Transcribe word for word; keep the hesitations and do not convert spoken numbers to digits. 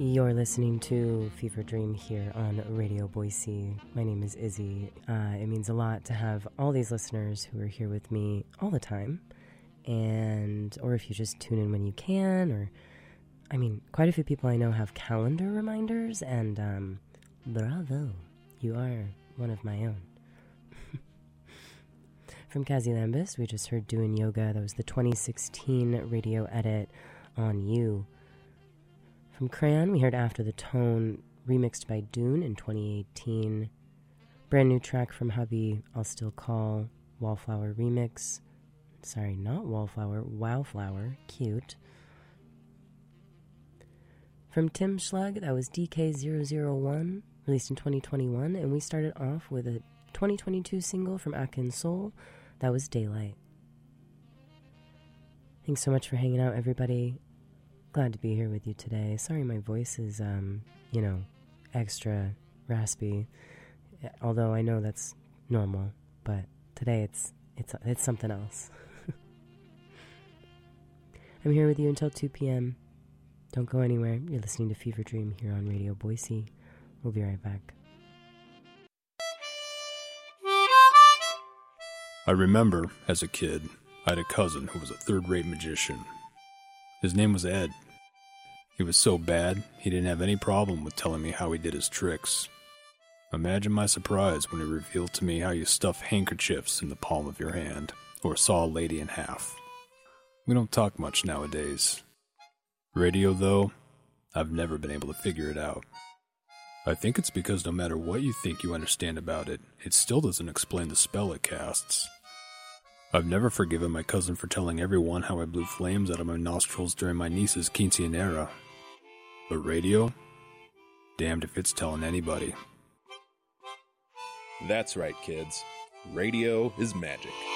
You're listening to Fever Dream here on Radio Boise. My name is Izzy. Uh, it means a lot to have all these listeners who are here with me all the time. And, or if you just tune in when you can, or, I mean, quite a few people I know have calendar reminders, and um, bravo, you are one of my own. From Kazi Lambis, we just heard Doing Yoga. That was the twenty sixteen radio edit on You. From Crayon, we heard After the Tone, remixed by Dune in twenty eighteen. Brand new track from Hubby, I'll Still Call, Wallflower remix. Sorry, not Wallflower, Wowflower, cute. From Tim Schlug, that was D K zero zero one, released in twenty twenty-one, and we started off with a twenty twenty-two single from Akin Soul, that was Daylight. Thanks so much for hanging out, everybody. Glad to be here with you today. Sorry my voice is, um, you know, extra raspy, although I know that's normal, but today it's it's it's something else. I'm here with you until two p.m. Don't go anywhere. You're listening to Fever Dream here on Radio Boise. We'll be right back. I remember, as a kid, I had a cousin who was a third-rate magician. His name was Ed. He was so bad, he didn't have any problem with telling me how he did his tricks. Imagine my surprise when he revealed to me how you stuff handkerchiefs in the palm of your hand, or saw a lady in half. We don't talk much nowadays. Radio, though, I've never been able to figure it out. I think it's because no matter what you think you understand about it, it still doesn't explain the spell it casts. I've never forgiven my cousin for telling everyone how I blew flames out of my nostrils during my niece's quinceanera. But radio? Damned if it's telling anybody. That's right, kids. Radio is magic.